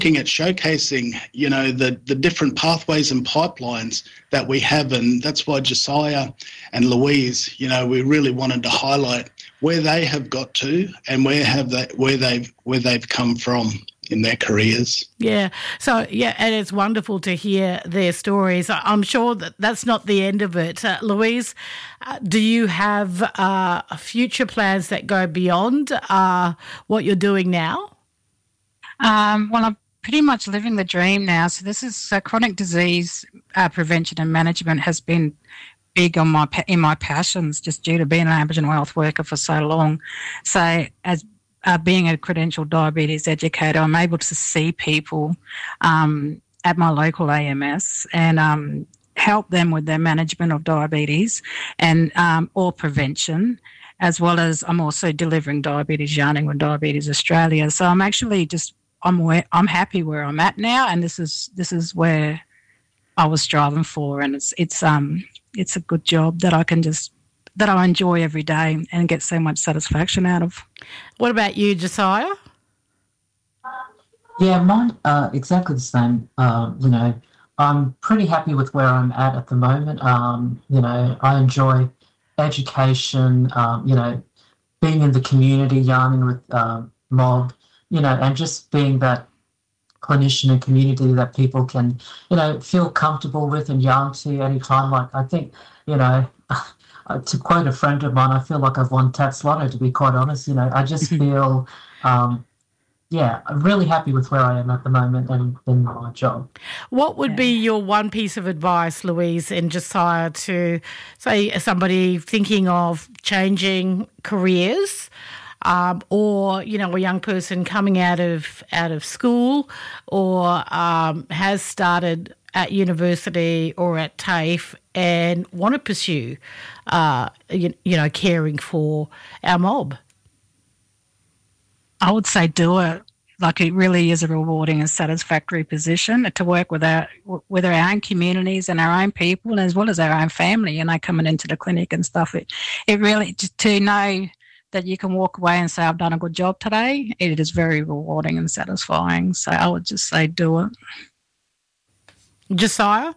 looking at showcasing, the different pathways and pipelines that we have, and that's why Josiah and Louise, we really wanted to highlight where they have got to and where they've come from in their careers. Yeah. So, and it's wonderful to hear their stories. I'm sure that's not the end of it. Louise, do you have future plans that go beyond what you're doing now? Well, I'm pretty much living the dream now. So this is chronic disease prevention and management has been big in my passions, just due to being an Aboriginal health worker for so long. So as being a credentialed diabetes educator, I'm able to see people at my local AMS and help them with their management of diabetes and or prevention, as well as I'm also delivering diabetes yarning with Diabetes Australia. So I'm actually I'm happy where I'm at now, and this is where I was striving for, and it's a good job that I enjoy every day and get so much satisfaction out of. What about you, Josiah? Yeah, mine exactly the same. I'm pretty happy with where I'm at the moment. I enjoy education, being in the community, yarning with mob, and just being that clinician and community that people can, feel comfortable with and yarn to anytime. Like, I think, to quote a friend of mine, I feel like I've won Tats Lotto, to be quite honest. I just feel, I'm really happy with where I am at the moment and in my job. What would be your one piece of advice, Louise and Josiah, to, say, somebody thinking of changing careers, or, a young person coming out of school or has started at university or at TAFE and want to pursue, caring for our mob? I would say do it. Like, it really is a rewarding and satisfactory position to work with our own communities and our own people, as well as our own family, coming into the clinic and stuff. It really, to know that you can walk away and say, I've done a good job today, it is very rewarding and satisfying. So I would just say do it. Josiah?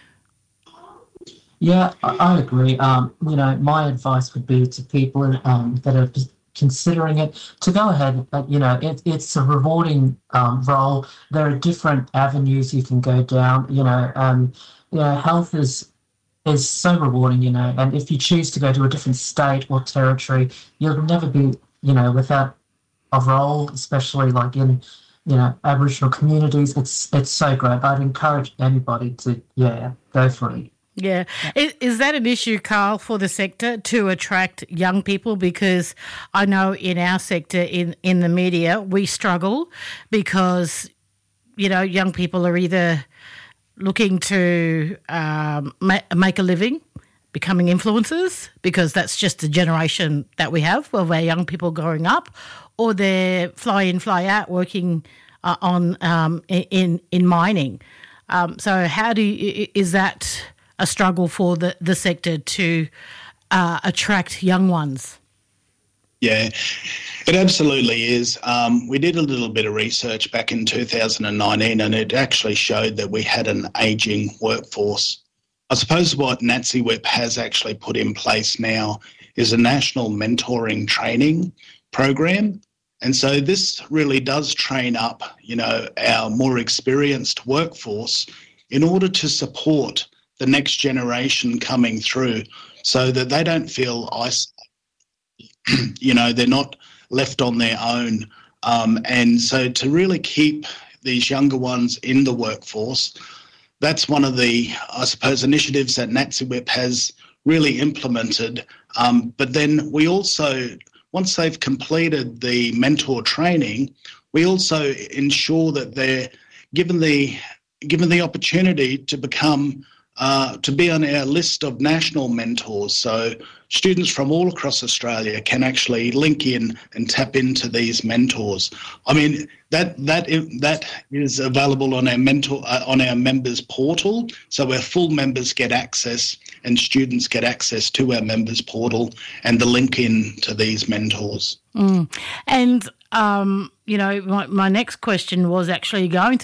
Yeah, I agree. My advice would be to people that are considering it to go ahead. It's a rewarding role. There are different avenues you can go down. Health is so rewarding, and if you choose to go to a different state or territory, you'll never be, without a role, especially like in, Aboriginal communities. It's so great. I'd encourage anybody to, go for it. Yeah. Is that an issue, Carl, for the sector to attract young people? Because I know in our sector, in the media, we struggle because, young people are either looking to make a living, becoming influencers, because that's just the generation that we have of our young people growing up, or they're fly in, fly out working in mining. So how is that a struggle for the sector to attract young ones? Yeah, it absolutely is. We did a little bit of research back in 2019, and it actually showed that we had an ageing workforce. I suppose what NATSIWIP has actually put in place now is a national mentoring training program. And so this really does train up, our more experienced workforce in order to support the next generation coming through so that they don't feel isolated. They're not left on their own. And so to really keep these younger ones in the workforce, that's one of the, I suppose, initiatives that NATSIWIP has really implemented. But then we also, once they've completed the mentor training, we also ensure that they're given the opportunity to become to be on our list of national mentors. So students from all across Australia can actually link in and tap into these mentors. I mean, that is available on our members portal. So our full members get access and students get access to our members portal and the link in to these mentors. And, my next question was actually going